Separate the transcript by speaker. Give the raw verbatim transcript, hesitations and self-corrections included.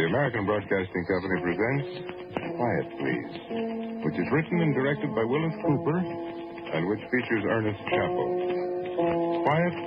Speaker 1: American Broadcasting Company presents Quiet Please, which is written and directed by Willis Cooper and which features Ernest Chappell. Quiet